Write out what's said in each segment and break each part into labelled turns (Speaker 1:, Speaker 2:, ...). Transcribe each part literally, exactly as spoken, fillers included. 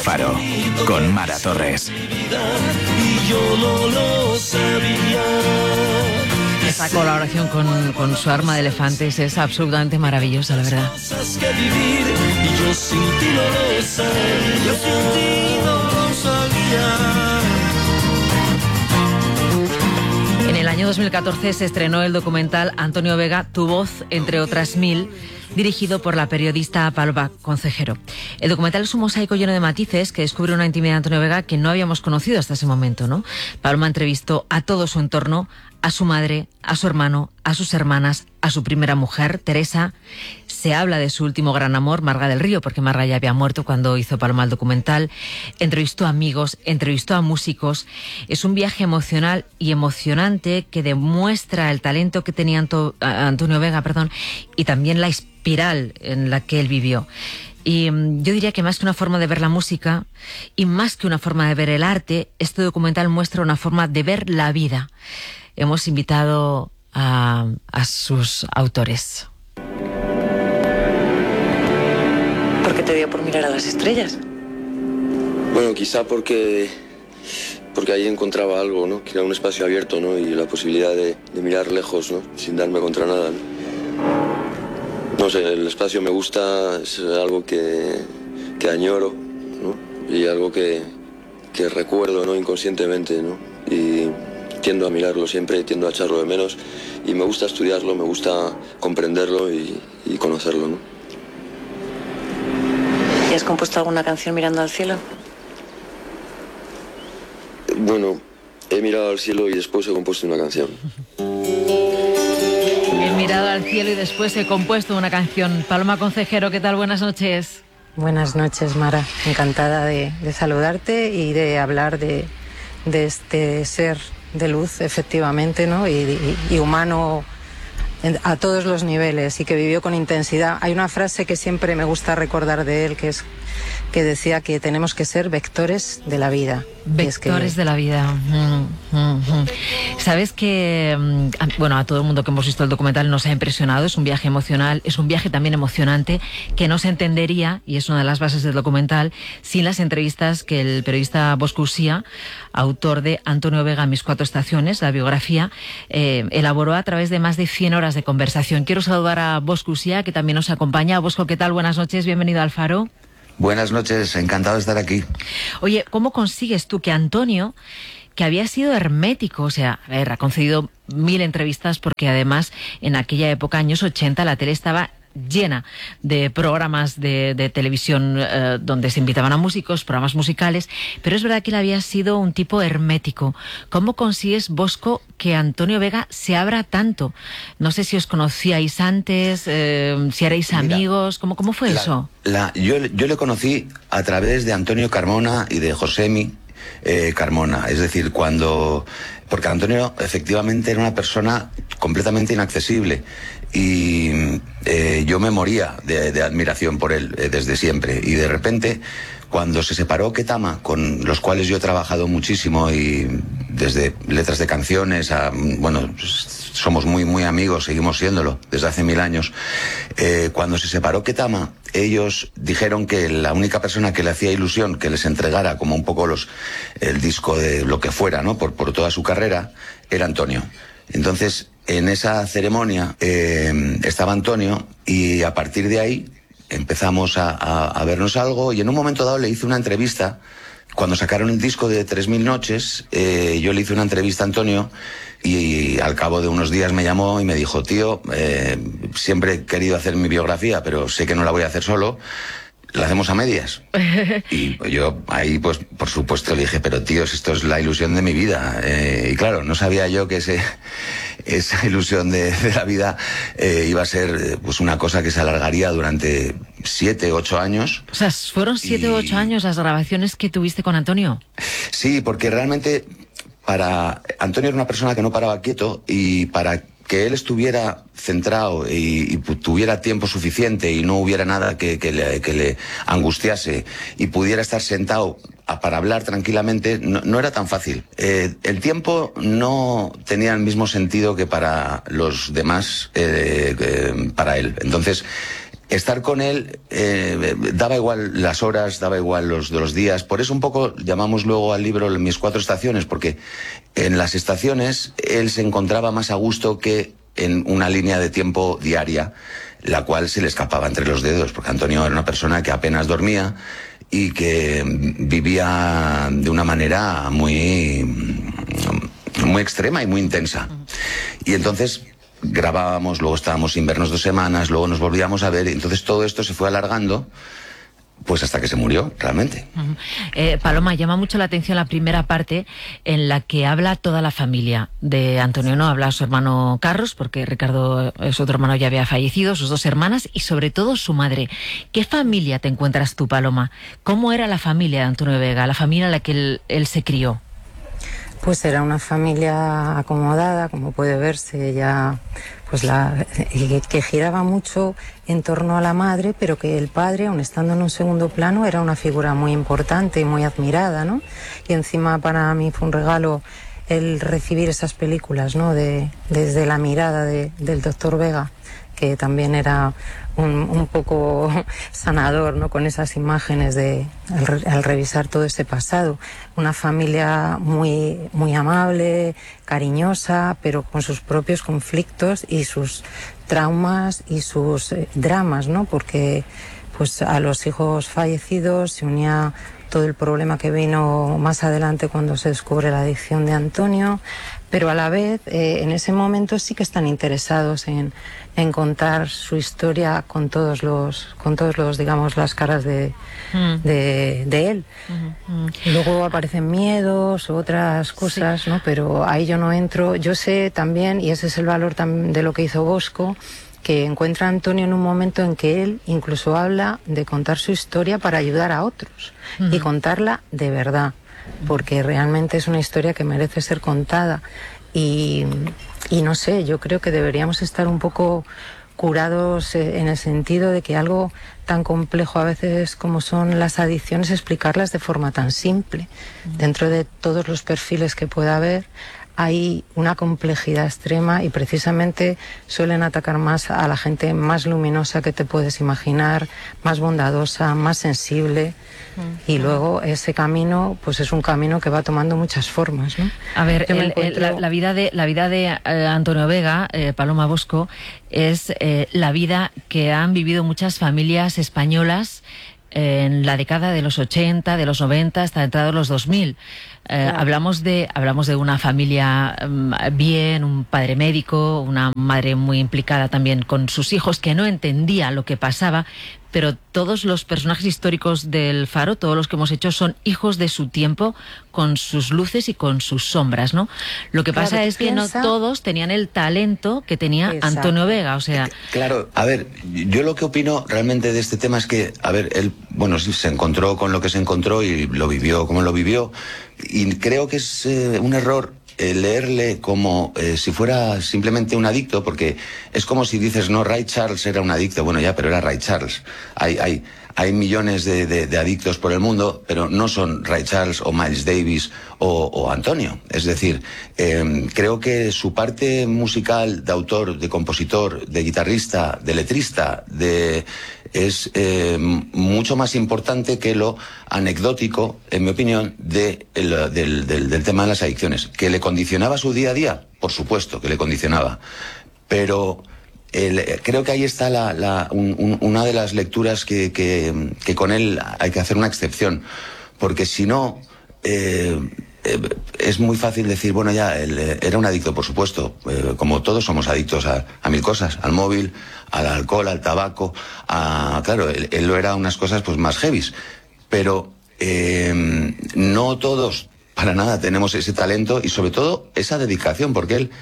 Speaker 1: Faro, con Mara Torres.
Speaker 2: Y yo no lo sabía.
Speaker 3: Esta colaboración con, con su arma de elefantes es absolutamente maravillosa, la verdad.
Speaker 2: Cosas que vivir y yo sin ti no lo sabía. Yo sin ti no lo sabía.
Speaker 3: En el año dos mil catorce se estrenó el documental Antonio Vega, Tu voz, entre otras mil, dirigido por la periodista Paloma Concejero. El documental es un mosaico lleno de matices que descubre una intimidad de Antonio Vega que no habíamos conocido hasta ese momento, ¿no? Paloma entrevistó a todo su entorno, a su madre, a su hermano, a sus hermanas, a su primera mujer, Teresa. Se habla de su último gran amor, Marga del Río, porque Marga ya había muerto cuando hizo Paloma el documental. Entrevistó a amigos, entrevistó a músicos. Es un viaje emocional y emocionante que demuestra el talento que tenía Anto, Antonio Vega, perdón, y también la espiral en la que él vivió. Y um, yo diría que más que una forma de ver la música y más que una forma de ver el arte, este documental muestra una forma de ver la vida. Hemos invitado a, a sus autores.
Speaker 4: ¿Por qué te dio por mirar a las estrellas?
Speaker 5: Bueno, quizá porque porque ahí encontraba algo, ¿no? Que era un espacio abierto, ¿no? Y la posibilidad de, de mirar lejos, ¿no? Sin darme contra nada, ¿no? No sé, el espacio me gusta, es algo que, que añoro, ¿no? Y algo que, que recuerdo, ¿no? Inconscientemente, ¿no? Y tiendo a mirarlo siempre, tiendo a echarlo de menos. Y me gusta estudiarlo, me gusta comprenderlo y, y conocerlo, ¿no?
Speaker 4: ¿Y has compuesto alguna canción mirando al cielo?
Speaker 5: Bueno, he mirado al cielo y después he compuesto una canción.
Speaker 3: He mirado al cielo y después he compuesto una canción. Paloma Concejero, ¿qué tal? Buenas noches.
Speaker 6: Buenas noches, Mara. Encantada de, de saludarte y de hablar de, de este ser de luz, efectivamente, ¿no? Y, y, y humano a todos los niveles y que vivió con intensidad. Hay una frase que siempre me gusta recordar de él, que es que decía que tenemos que ser vectores de la vida.
Speaker 3: Vectores
Speaker 6: es que...
Speaker 3: de la vida. Mm, mm, mm. Sabes que, bueno, a todo el mundo que hemos visto el documental nos ha impresionado. Es un viaje emocional, es un viaje también emocionante que no se entendería, y es una de las bases del documental, sin las entrevistas que el periodista Bosco Ucía, autor de Antonio Vega, Mis cuatro estaciones, la biografía, eh, elaboró a través de más de cien horas de conversación. Quiero saludar a Bosco Ucía, que también nos acompaña. Bosco, ¿qué tal? Buenas noches, bienvenido al Faro.
Speaker 7: Buenas noches, encantado de estar aquí.
Speaker 3: Oye, ¿cómo consigues tú que Antonio, que había sido hermético, o sea, a ver, ha concedido mil entrevistas porque además en aquella época, años ochenta, la tele estaba llena de programas de, de televisión eh, donde se invitaban a músicos, programas musicales, pero es verdad que él había sido un tipo hermético. ¿Cómo consigues, Bosco, que Antonio Vega se abra tanto? No sé si os conocíais antes, eh, si erais amigos, ¿cómo, cómo fue
Speaker 7: la,
Speaker 3: eso?
Speaker 7: La, yo, yo le conocí a través de Antonio Carmona y de Josemi eh, Carmona, es decir, cuando... Porque Antonio efectivamente era una persona completamente inaccesible y eh, yo me moría de, de admiración por él eh, desde siempre. Y de repente, cuando se separó Ketama, con los cuales yo he trabajado muchísimo y desde letras de canciones a... Bueno, somos muy, muy amigos, seguimos siéndolo desde hace mil años. Eh, cuando se separó Ketama, ellos dijeron que la única persona que le hacía ilusión que les entregara como un poco los el disco de lo que fuera, ¿no? Por, por toda su carrera, era Antonio. Entonces, en esa ceremonia eh, estaba Antonio y a partir de ahí empezamos a, a, a vernos algo y en un momento dado le hice una entrevista. Cuando sacaron el disco de tres mil noches, eh, yo le hice una entrevista a Antonio y al cabo de unos días me llamó y me dijo, tío, eh, siempre he querido hacer mi biografía, pero sé que no la voy a hacer solo, la hacemos a medias. Y yo ahí, pues, por supuesto, le dije, pero tío, esto es la ilusión de mi vida. Eh, y claro, no sabía yo que ese, esa ilusión de, de la vida eh, iba a ser pues una cosa que se alargaría durante siete, ocho años.
Speaker 3: O sea, ¿fueron siete o ocho años las grabaciones que tuviste con Antonio?
Speaker 7: Sí, porque realmente para Antonio era una persona que no paraba quieto y para que él estuviera centrado y, y tuviera tiempo suficiente y no hubiera nada que, que, le, que le angustiase y pudiera estar sentado a, para hablar tranquilamente, no, no era tan fácil. Eh, el tiempo no tenía el mismo sentido que para los demás, eh, eh, para él. Entonces, estar con él eh, daba igual las horas, daba igual los, los días. Por eso un poco llamamos luego al libro Mis cuatro estaciones, porque en las estaciones él se encontraba más a gusto que en una línea de tiempo diaria, la cual se le escapaba entre los dedos, porque Antonio era una persona que apenas dormía y que vivía de una manera muy, muy extrema y muy intensa. Y entonces grabábamos, luego estábamos sin vernos dos semanas, luego nos volvíamos a ver, y entonces todo esto se fue alargando, pues hasta que se murió, realmente.
Speaker 3: Uh-huh. eh, Paloma, llama mucho la atención la primera parte en la que habla toda la familia de Antonio, ¿no? Habla su hermano Carlos, porque Ricardo, su otro hermano, ya había fallecido, sus dos hermanas y sobre todo su madre. ¿Qué familia te encuentras tú, Paloma? ¿Cómo era la familia de Antonio Vega, la familia en la que él, él se crió?
Speaker 6: Pues era una familia acomodada, como puede verse, ya, pues la, que, que giraba mucho en torno a la madre, pero que el padre, aun estando en un segundo plano, era una figura muy importante y muy admirada, ¿no? Y encima para mí fue un regalo el recibir esas películas, ¿no? De, desde la mirada de, del doctor Vega, que también era un, un poco sanador, ¿no? Con esas imágenes de al, al revisar todo ese pasado. Una familia muy, muy amable, cariñosa, pero con sus propios conflictos y sus traumas y sus eh, dramas, ¿no? Porque pues a los hijos fallecidos se unía todo el problema que vino más adelante cuando se descubre la adicción de Antonio, pero a la vez eh, en ese momento sí que están interesados en, en contar su historia con todos los, con todos los, digamos, las caras de, mm. de, de él. Mm-hmm. Y luego aparecen miedos, otras cosas, sí. ¿no? Pero ahí yo no entro. Yo sé también, y ese es el valor de lo que hizo Bosco, que encuentra a Antonio en un momento en que él incluso habla de contar su historia para ayudar a otros, uh-huh. y contarla de verdad, porque realmente es una historia que merece ser contada. Y, y no sé, yo creo que deberíamos estar un poco curados en el sentido de que algo tan complejo a veces como son las adicciones, explicarlas de forma tan simple. Uh-huh. Dentro de todos los perfiles que pueda haber, hay una complejidad extrema y precisamente suelen atacar más a la gente más luminosa que te puedes imaginar, más bondadosa, más sensible. Mm. Y luego ese camino, pues es un camino que va tomando muchas formas, ¿no?
Speaker 3: A ver, el,
Speaker 6: encuentro...
Speaker 3: el, la, la vida de la vida de eh, Antonio Vega, eh, Paloma Bosco, es eh, la vida que han vivido muchas familias españolas en la década de los ochenta, de los noventa, hasta entrados los dos mil. Eh, claro. hablamos de hablamos de una familia um, bien, un padre médico, una madre muy implicada también con sus hijos, que no entendía lo que pasaba, pero todos los personajes históricos del Faro, todos los que hemos hecho, son hijos de su tiempo, con sus luces y con sus sombras, ¿no? Lo que pasa claro, es que piensa... no todos tenían el talento que tenía Exacto. Antonio Vega, o sea...
Speaker 7: Claro, a ver, yo lo que opino realmente de este tema es que, a ver, él, bueno, sí, se encontró con lo que se encontró y lo vivió como lo vivió, y creo que es eh, un error eh, leerle como eh, si fuera simplemente un adicto, porque es como si dices, no, Ray Charles era un adicto. Bueno, ya, pero era Ray Charles. Hay, hay, hay millones de, de, de adictos por el mundo, pero no son Ray Charles o Miles Davis o, o Antonio. Es decir, eh, creo que su parte musical de autor, de compositor, de guitarrista, de letrista, de... es eh, mucho más importante que lo anecdótico, en mi opinión, de el, del, del, del tema de las adicciones. ¿Que le condicionaba su día a día? Por supuesto que le condicionaba. Pero el, creo que ahí está la, la, un, un, una de las lecturas que, que, que con él hay que hacer una excepción. Porque si no... Eh, Eh, es muy fácil decir, bueno, ya, él eh, era un adicto, por supuesto, eh, como todos somos adictos a, a mil cosas, al móvil, al alcohol, al tabaco, a, claro, él, él lo era unas cosas pues más heavies, pero eh, no todos, para nada, tenemos ese talento y sobre todo esa dedicación, porque él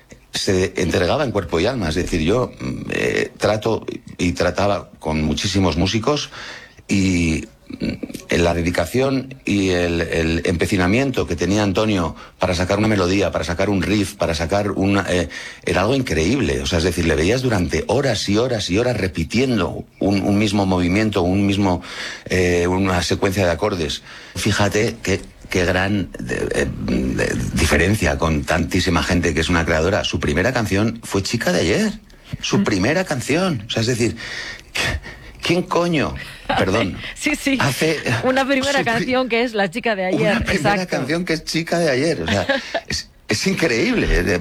Speaker 7: se entregaba en cuerpo y alma. Es decir, yo eh, trato y trataba con muchísimos músicos y... la dedicación y el, el empecinamiento que tenía Antonio para sacar una melodía, para sacar un riff, para sacar una... Eh, era algo increíble. O sea, es decir, le veías durante horas y horas y horas repitiendo un, un mismo movimiento, un mismo, eh, una secuencia de acordes. Fíjate que qué gran de, de, de diferencia con tantísima gente que es una creadora. Su primera canción fue Chica de Ayer. su mm. primera canción. O sea, es decir, ¿quién coño? Perdón.
Speaker 3: Sí, sí.
Speaker 7: Hace
Speaker 3: una primera canción que es La chica de ayer.
Speaker 7: Una primera
Speaker 3: Exacto.
Speaker 7: canción que es Chica de ayer. O sea, es, es increíble.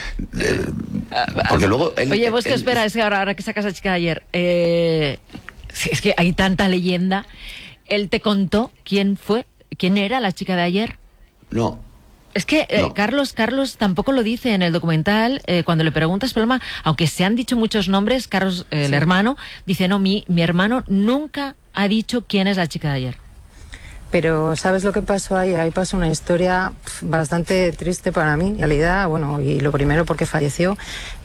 Speaker 7: Porque luego... Él,
Speaker 3: Oye, vos
Speaker 7: él,
Speaker 3: que espera, es que ahora, ahora que sacas La chica de ayer, eh, es que hay tanta leyenda. ¿Él te contó quién fue? ¿Quién era la chica de ayer?
Speaker 7: No.
Speaker 3: Es que eh,
Speaker 7: no.
Speaker 3: Carlos Carlos tampoco lo dice en el documental. Eh, cuando le preguntas, Paloma, aunque se han dicho muchos nombres, Carlos, eh, sí. el hermano, dice, no, mi, mi hermano nunca ha dicho quién es la chica de ayer.
Speaker 6: Pero ¿sabes lo que pasó ahí? Ahí pasó una historia bastante triste para mí, en realidad, bueno, y lo primero porque falleció,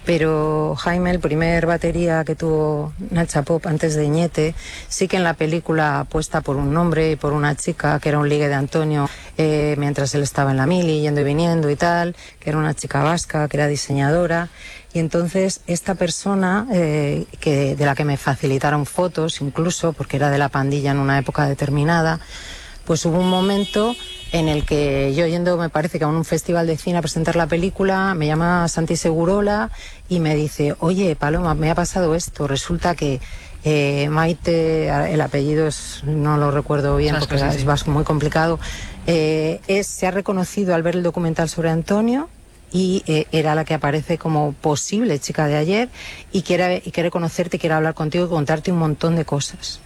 Speaker 6: pero Jaime, el primer batería que tuvo Nacha Pop antes de Ñete, sí que en la película apuesta por un nombre y por una chica que era un ligue de Antonio eh, mientras él estaba en la mili, yendo y viniendo y tal, que era una chica vasca, que era diseñadora. Y entonces esta persona, eh, que de la que me facilitaron fotos incluso, porque era de la pandilla en una época determinada, pues hubo un momento en el que yo yendo, me parece que a un festival de cine a presentar la película, me llama Santi Segurola y me dice, oye, Paloma, me ha pasado esto, resulta que eh, Maite, el apellido es, no lo recuerdo bien porque es, sí. es muy complicado, eh, es, se ha reconocido al ver el documental sobre Antonio y eh, era la que aparece como posible chica de ayer y quiere, y quiere conocerte, quiere hablar contigo y contarte un montón de cosas.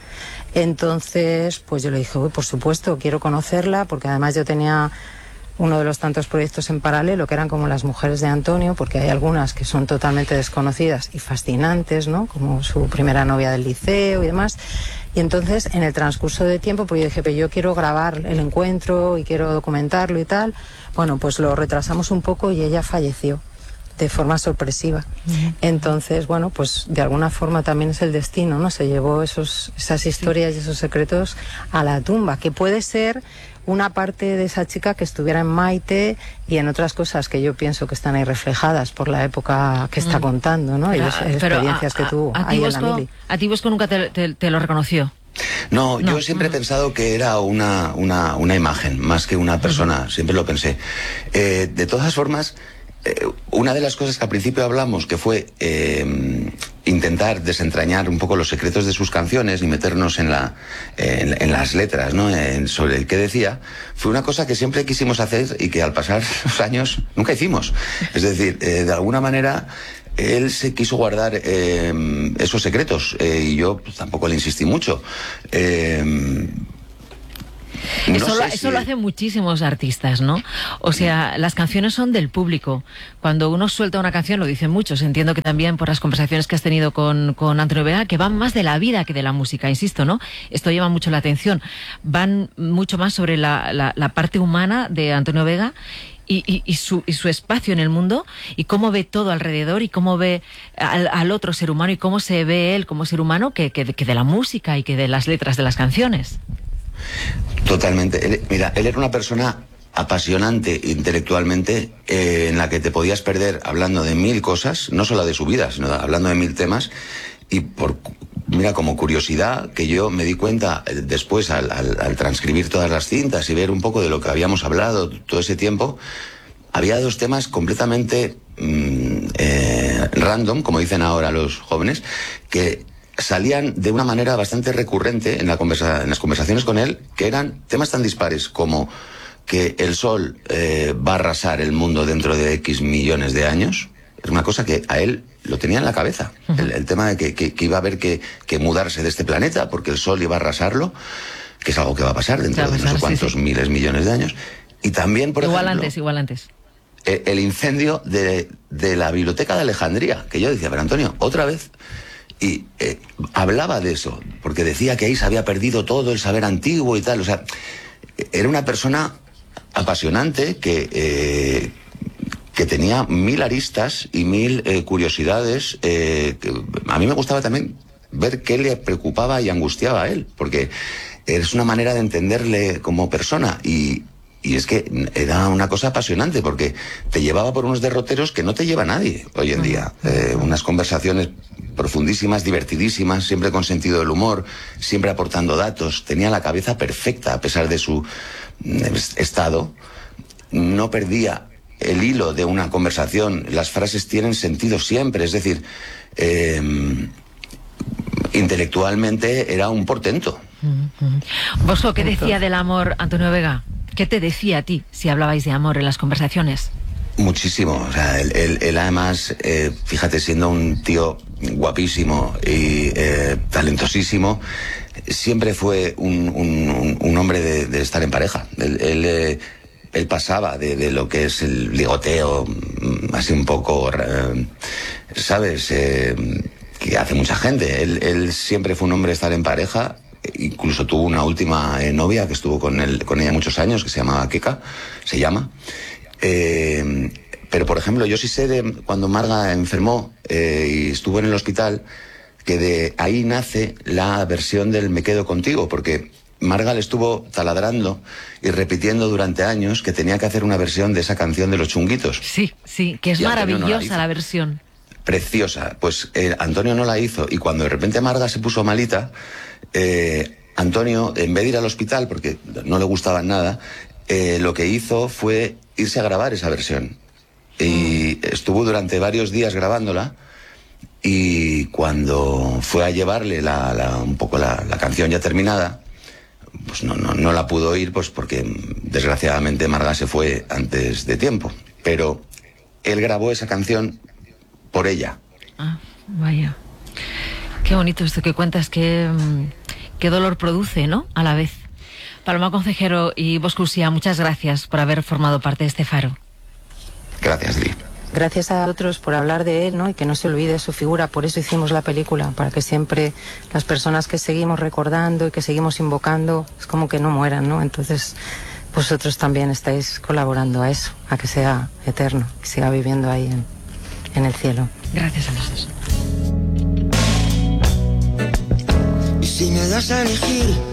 Speaker 6: Entonces, pues yo le dije, uy, por supuesto, quiero conocerla, porque además yo tenía uno de los tantos proyectos en paralelo, que eran como las mujeres de Antonio, porque hay algunas que son totalmente desconocidas y fascinantes, ¿no? Como su primera novia del liceo y demás. Y entonces, en el transcurso de tiempo, pues yo dije, pero yo quiero grabar el encuentro y quiero documentarlo y tal. Bueno, pues lo retrasamos un poco y ella falleció de forma sorpresiva. Uh-huh. Entonces, bueno, pues de alguna forma también es el destino, ¿no? Se llevó esos, esas historias sí. y esos secretos a la tumba, que puede ser una parte de esa chica que estuviera en Maite y en otras cosas que yo pienso que están ahí reflejadas por la época que está mm. contando, ¿no?
Speaker 3: Pero,
Speaker 6: y las experiencias
Speaker 3: a,
Speaker 6: que tuvo
Speaker 3: a, a
Speaker 6: ahí
Speaker 3: Bosco,
Speaker 6: en la mili.
Speaker 3: ¿A ti Bosco nunca te, te, te lo reconoció?
Speaker 7: No, no, yo siempre
Speaker 3: uh-huh.
Speaker 7: he pensado que era una, una, una imagen, más que una persona, uh-huh. siempre lo pensé. Eh, de todas formas, Eh, una de las cosas que al principio hablamos, que fue eh, intentar desentrañar un poco los secretos de sus canciones y meternos en, la, eh, en, en las letras, ¿no? En, sobre el que decía, fue una cosa que siempre quisimos hacer y que al pasar los años nunca hicimos. Es decir, eh, de alguna manera él se quiso guardar eh, esos secretos eh, y yo pues, tampoco le insistí mucho. Eh, No
Speaker 3: eso, lo,
Speaker 7: si...
Speaker 3: eso lo hacen muchísimos artistas, ¿no? O sea, las canciones son del público. Cuando uno suelta una canción, lo dicen muchos, entiendo que también por las conversaciones que has tenido con, con Antonio Vega, que van más de la vida que de la música, insisto, ¿no? Esto llama mucho la atención. Van mucho más sobre la, la, la parte humana de Antonio Vega y, y, y, su, y su espacio en el mundo y cómo ve todo alrededor y cómo ve al, al otro ser humano y cómo se ve él como ser humano que, que, que de la música y que de las letras de las canciones.
Speaker 7: Totalmente. Él, mira, él era una persona apasionante intelectualmente, eh, en la que te podías perder hablando de mil cosas, no solo de su vida, sino hablando de mil temas. Y por, mira, como curiosidad, que yo me di cuenta después al, al, al transcribir todas las cintas y ver un poco de lo que habíamos hablado todo ese tiempo, había dos temas completamente mmm, eh, random, como dicen ahora los jóvenes, que salían de una manera bastante recurrente en, la conversa, en las conversaciones con él, que eran temas tan dispares como que el sol eh, va a arrasar el mundo dentro de X millones de años. Es una cosa que a él lo tenía en la cabeza, uh-huh. el, el tema de que, que, que iba a haber que, que mudarse de este planeta porque el sol iba a arrasarlo, que es algo que va a pasar dentro de no sé cuántos sí, sí. miles, millones de años. Y también, por
Speaker 3: igual
Speaker 7: ejemplo...
Speaker 3: antes, igual antes.
Speaker 7: El, el incendio de, de la biblioteca de Alejandría, que yo decía, pero Antonio, otra vez... Y eh, hablaba de eso, porque decía que ahí se había perdido todo el saber antiguo y tal. O sea, era una persona apasionante que, eh, que tenía mil aristas y mil eh, curiosidades. Eh, que a mí me gustaba también ver qué le preocupaba y angustiaba a él, porque es una manera de entenderle como persona. Y, y es que era una cosa apasionante, porque te llevaba por unos derroteros que no te lleva nadie hoy en día. Eh, unas conversaciones profundísimas, divertidísimas, siempre con sentido del humor, siempre aportando datos. Tenía la cabeza perfecta a pesar de su estado. No perdía el hilo de una conversación, las frases tienen sentido siempre, es decir, eh, intelectualmente era un portento.
Speaker 3: Uh-huh. Bosco, ¿qué decía del amor Antonio Vega? ¿Qué te decía a ti si hablabais de amor en las conversaciones?
Speaker 7: Muchísimo, o sea, él, él, él además, eh, fíjate, siendo un tío guapísimo y eh, talentosísimo, siempre fue un, un, un hombre de, de estar en pareja. Él, él, eh, él pasaba de, de lo que es el ligoteo, así un poco, eh, ¿sabes?, eh, que hace mucha gente. Él, él siempre fue un hombre de estar en pareja. Incluso tuvo una última eh, novia que estuvo con, él, con ella muchos años, que se llamaba Keka, se llama. Eh, pero, por ejemplo, yo sí sé de cuando Marga enfermó eh, y estuvo en el hospital, que de ahí nace la versión del Me quedo contigo, porque Marga le estuvo taladrando y repitiendo durante años que tenía que hacer una versión de esa canción de Los Chunguitos.
Speaker 3: Sí, sí, que es
Speaker 7: Y Antonio no la
Speaker 3: maravillosa
Speaker 7: hizo.
Speaker 3: la versión.
Speaker 7: Preciosa. Pues eh, Antonio no la hizo, y cuando de repente Marga se puso malita, eh, Antonio, en vez de ir al hospital, porque no le gustaba nada, eh, lo que hizo fue irse a grabar esa versión. Y estuvo durante varios días grabándola, y cuando fue a llevarle la, la, un poco la, la canción ya terminada, pues no, no, no la pudo oír, pues porque desgraciadamente Marga se fue antes de tiempo. Pero él grabó esa canción por ella.
Speaker 3: Ah, vaya. Qué bonito esto que cuentas, qué, qué dolor produce, ¿no? A la vez. Paloma Concejero y Bosco Ucía, muchas gracias por haber formado parte de este faro.
Speaker 7: Gracias, Li.
Speaker 6: Gracias a otros por hablar de él, ¿no? Y que no se olvide su figura. Por eso hicimos la película, para que siempre las personas que seguimos recordando y que seguimos invocando, es como que no mueran, ¿no? Entonces, vosotros también estáis colaborando a eso, a que sea eterno, que siga viviendo ahí en, en el cielo.
Speaker 3: Gracias a los dos.
Speaker 2: Y si me das a elegir